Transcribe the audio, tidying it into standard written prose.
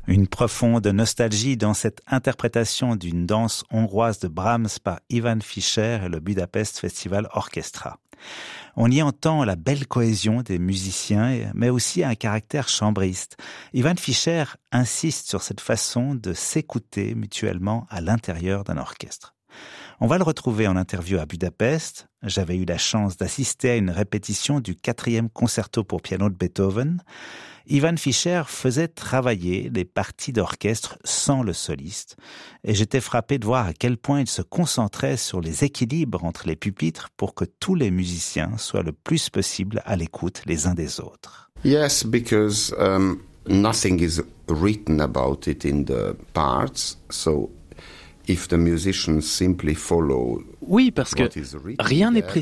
Une profonde nostalgie dans cette interprétation d'une danse hongroise de Brahms par Ivan Fischer et le Budapest Festival Orchestra. On y entend la belle cohésion des musiciens, mais aussi un caractère chambriste. Ivan Fischer insiste sur cette façon de s'écouter mutuellement à l'intérieur d'un orchestre. On va le retrouver en interview à Budapest. J'avais eu la chance d'assister à une répétition du 4e concerto pour piano de Beethoven. Ivan Fischer faisait travailler les parties d'orchestre sans le soliste, et j'étais frappé de voir à quel point il se concentrait sur les équilibres entre les pupitres pour que tous les musiciens soient le plus possible à l'écoute les uns des autres. Yes, because nothing is written about it in the parts, so if the musicians simply follow. Oui, parce que rien n'est précisé